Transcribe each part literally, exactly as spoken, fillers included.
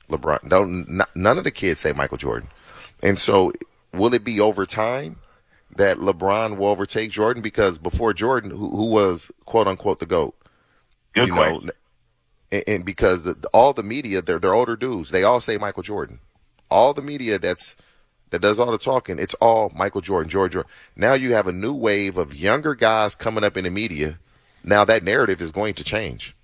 LeBron. Don't n- none of the kids say Michael Jordan. And so, will it be over time that LeBron will overtake Jordan? Because before Jordan, who, who was quote unquote the GOAT, Good you know, question. and, and because the, all the media, they're they're older dudes. They all say Michael Jordan. All the media that's that does all the talking, it's all Michael Jordan, George Jordan. Now you have a new wave of younger guys coming up in the media. Now that narrative is going to change.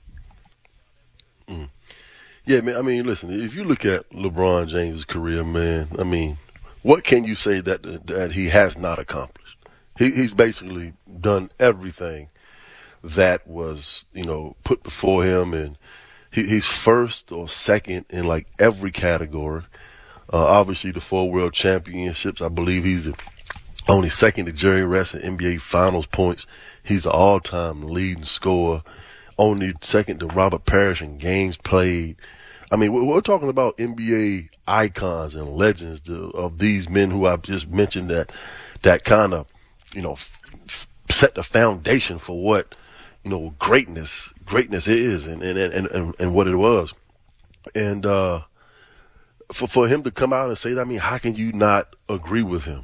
Mm. Yeah, man. I mean, listen. If you look at LeBron James' career, man, I mean, what can you say that that he has not accomplished? He, he's basically done everything that was, you know, put before him, and he, he's first or second in like every category. Uh, obviously, the four world championships. I believe he's the only second to Jerry West in N B A Finals points. He's the all-time leading scorer. Only second to Robert Parrish in games played. I mean, we're talking about N B A icons and legends of these men who I've just mentioned that that kind of, you know, f- f- set the foundation for what, you know, greatness greatness is and and and, and, and what it was. And uh, for for him to come out and say that, I mean, how can you not agree with him?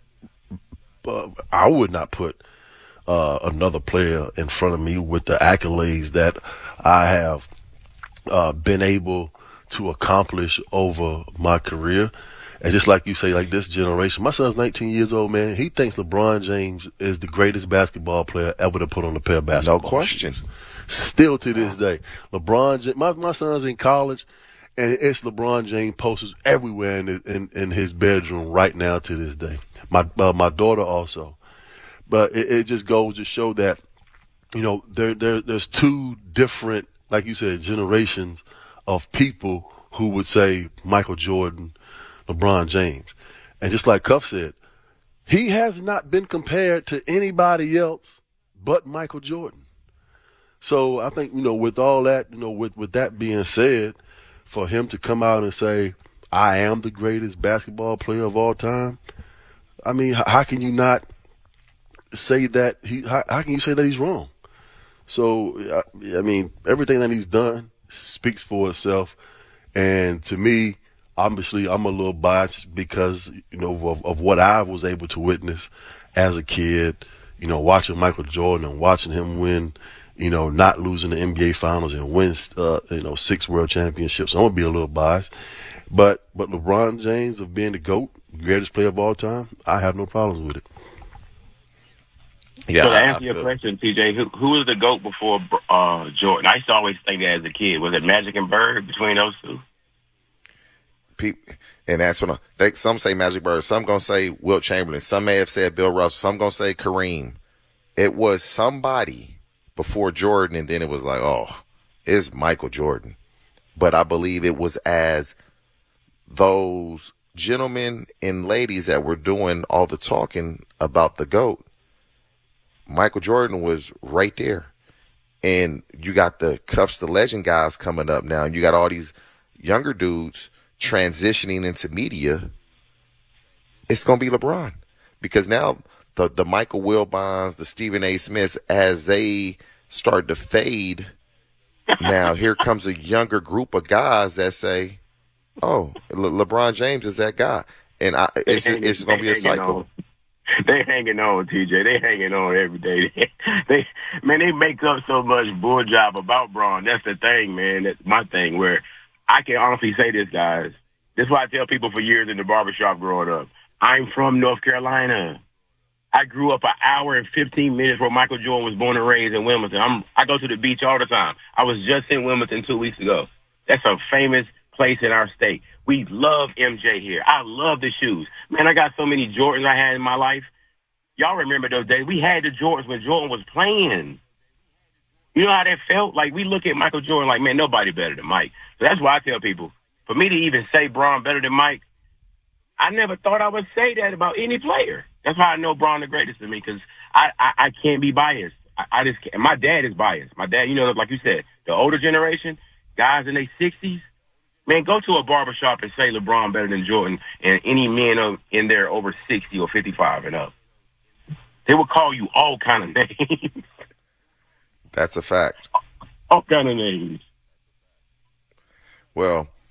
Uh, I would not put uh, another player in front of me with the accolades that I have uh, been able to accomplish over my career. And just like you say, like this generation, my son's nineteen years old, man. He thinks LeBron James is the greatest basketball player ever to put on a pair of basketball No question. shoes. Still to this day, LeBron James, my, my son's in college, and it's LeBron James posters everywhere in, his, in in his bedroom right now to this day. My uh, my daughter also. But it, it just goes to show that, you know, there, there there's two different, like you said, generations of people who would say Michael Jordan, LeBron James. And just like Cuff said, he has not been compared to anybody else but Michael Jordan. So I think, you know, with all that, you know, with, with that being said, for him to come out and say, I am the greatest basketball player of all time, I mean, how, how can you not say that he, how, how can you say that he's wrong? So, I, I mean, everything that he's done speaks for itself. And to me, obviously, I'm a little biased because, you know, of, of what I was able to witness as a kid, you know, watching Michael Jordan and watching him win, you know, not losing the N B A Finals and win, uh, you know, six world championships. So I'm going to be a little biased. But, but LeBron James of being the GOAT, greatest player of all time, I have no problems with it. Yeah, So to I, I answer your feel question, T J, who, who was the GOAT before uh, Jordan? I used to always think that as a kid. Was it Magic and Bird between those two? people, and that's what I think. Some say Magic Bird, some gonna say Wilt Chamberlain, some may have said Bill Russell, some gonna say Kareem. It was somebody before Jordan, and then it was like, oh, it's Michael Jordan. But I believe it was as those gentlemen and ladies that were doing all the talking about the GOAT, Michael Jordan was right there. And you got the Cuffs the Legend guys coming up now, and you got all these younger dudes transitioning into media. It's going to be LeBron. Because now the, the Michael Wilbons, the Stephen A. Smiths, as they start to fade, now here comes a younger group of guys that say, oh, Le- LeBron James is that guy. And I, They it's hanging, it's they going to be a hanging cycle. on. They hanging on, T J. They hanging on every day. they, man, they make up so much bull job about Braun. That's the thing, man. That's my thing. Where I can honestly say this, guys. This is why I tell people for years in the barbershop growing up. I'm from North Carolina. I grew up an hour and fifteen minutes where Michael Jordan was born and raised in Wilmington. I'm, I go to the beach all the time. I was just in Wilmington two weeks ago. That's a famous place in our state. We love M J here. I love the shoes. Man, I got so many Jordans I had in my life. Y'all remember those days? We had the Jordans when Jordan was playing. You know how that felt? Like, we look at Michael Jordan like, man, nobody better than Mike. So that's why I tell people, for me to even say Braun better than Mike, I never thought I would say that about any player. That's why I know Braun the greatest to me, because I, I, I can't be biased. I, I just can't. My dad is biased. My dad, you know, like you said, the older generation, guys in their sixties, man, go to a barbershop and say LeBron better than Jordan and any men of, in there over sixty or fifty-five and up. They will call you all kind of names. That's a fact. All kind of names. Well,